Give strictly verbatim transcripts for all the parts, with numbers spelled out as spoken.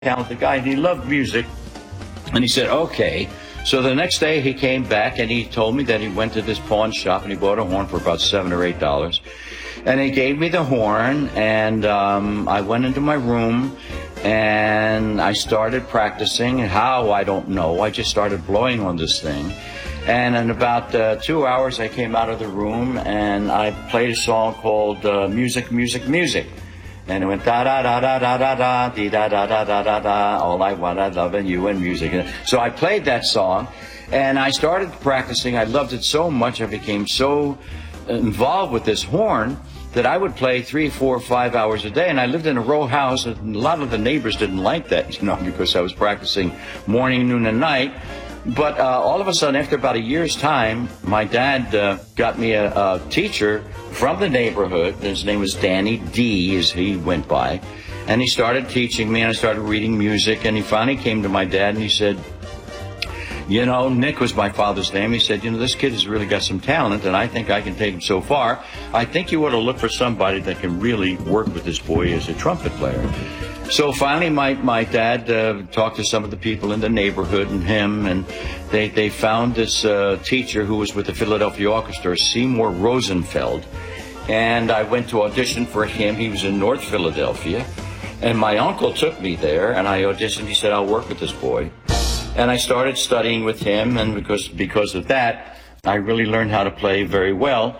talented guy, and he loved music. And he said, okay. So the next day he came back and he told me that he went to this pawn shop and he bought a horn for about seven or eight dollars. And he gave me the horn, and um, I went into my room and I started practicing. How, I don't know. I just started blowing on this thing. And in about uh, two hours I came out of the room and I played a song called uh, Music, Music, Music. And it went da da da da da da da dee da da da da da da. All I want, I love, and you and music. So I played that song, and I started practicing. I loved it so much. I became so involved with this horn that I would play three, four, five hours a day. And I lived in a row house, and a lot of the neighbors didn't like that, you know, because I was practicing morning, noon, and night. But uh, all of a sudden, after about a year's time, my dad uh, got me a, a teacher from the neighborhood. His name was Danny D, as he went by. And he started teaching me, and I started reading music. And he finally came to my dad, and he said, you know, Nick was my father's name. He said, you know, this kid has really got some talent, and I think I can take him so far. I think you ought to look for somebody that can really work with this boy as a trumpet player. So finally, my, my dad uh, talked to some of the people in the neighborhood and him, and they, they found this uh, teacher who was with the Philadelphia Orchestra, Seymour Rosenfeld. And I went to audition for him. He was in North Philadelphia. And my uncle took me there, and I auditioned. He said, I'll work with this boy. And I started studying with him, and because, because of that, I really learned how to play very well.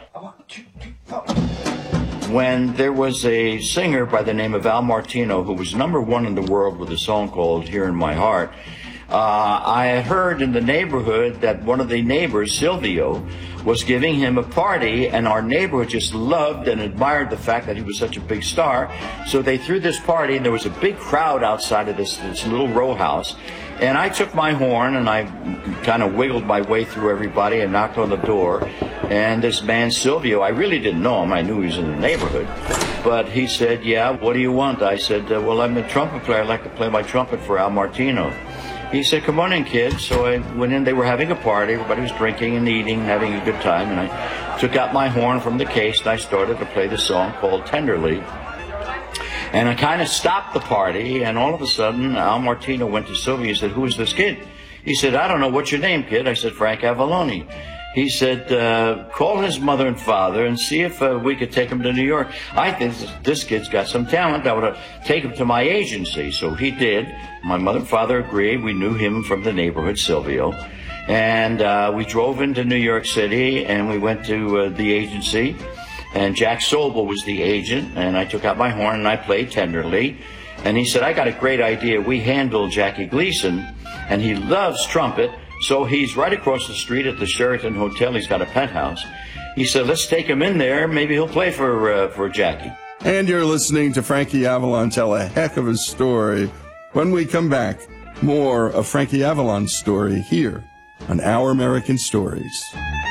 When there was a singer by the name of Al Martino who was number one in the world with a song called Here in My Heart, uh, I had heard in the neighborhood that one of the neighbors, Silvio, was giving him a party, and our neighborhood just loved and admired the fact that he was such a big star. So they threw this party, and there was a big crowd outside of this, this little row house. And I took my horn, and I kind of wiggled my way through everybody and knocked on the door. And this man, Silvio, I really didn't know him. I knew he was in the neighborhood. But he said, yeah, what do you want? I said, uh, well, I'm a trumpet player. I'd like to play my trumpet for Al Martino. He said, come on in, kid. So I went in. They were having a party. Everybody was drinking and eating, having a good time. And I took out my horn from the case, and I started to play the song called Tenderly. And I kind of stopped the party, and all of a sudden, Al Martino went to Silvio and said, who is this kid? He said, I don't know. What's your name, kid? I said, Frank Avallone. He said, uh, call his mother and father and see if uh, we could take him to New York. I think this, this kid's got some talent. I would take him to my agency. So he did. My mother and father agreed. We knew him from the neighborhood, Silvio. And uh, we drove into New York City, and we went to uh, the agency. And Jack Sobel was the agent, and I took out my horn and I played Tenderly. And he said, I got a great idea. We handled Jackie Gleason, and he loves trumpet. So he's right across the street at the Sheraton Hotel. He's got a penthouse. He said, let's take him in there. Maybe he'll play for uh, for Jackie. And you're listening to Frankie Avalon tell a heck of a story. When we come back, more of Frankie Avalon's story here on Our American Stories.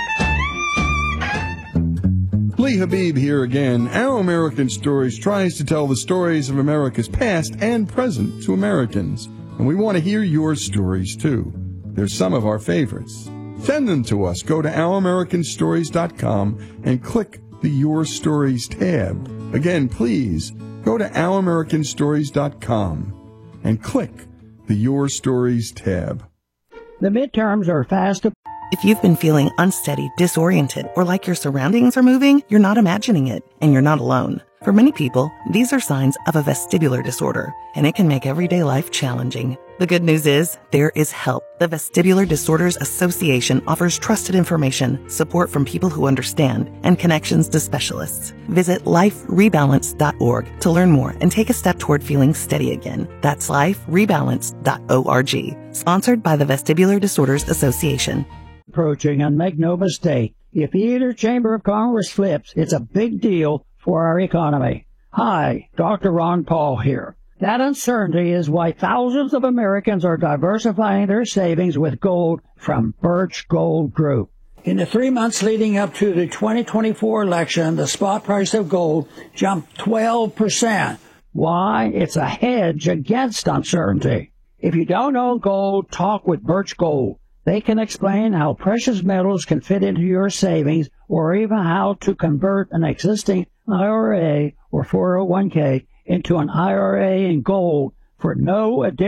Lee Habib here again. Our American Stories tries to tell the stories of America's past and present to Americans. And we want to hear your stories, too. They're some of our favorites. Send them to us. Go to our american stories dot com and click the Your Stories tab. Again, please go to our american stories dot com and click the Your Stories tab. The midterms are fast approaching. If you've been feeling unsteady, disoriented, or like your surroundings are moving, you're not imagining it, and you're not alone. For many people, these are signs of a vestibular disorder, and it can make everyday life challenging. The good news is, there is help. The Vestibular Disorders Association offers trusted information, support from people who understand, and connections to specialists. Visit life rebalance dot org to learn more and take a step toward feeling steady again. That's life rebalance dot org. Sponsored by the Vestibular Disorders Association. Approaching, and make no mistake, if either chamber of Congress flips, it's a big deal for our economy. Hi, Doctor Ron Paul here. That uncertainty is why thousands of Americans are diversifying their savings with gold from Birch Gold Group. In the three months leading up to the twenty twenty-four election, the spot price of gold jumped twelve percent. Why? It's a hedge against uncertainty. If you don't own gold, talk with Birch Gold. They can explain how precious metals can fit into your savings, or even how to convert an existing I R A or four oh one k into an I R A in gold for no additional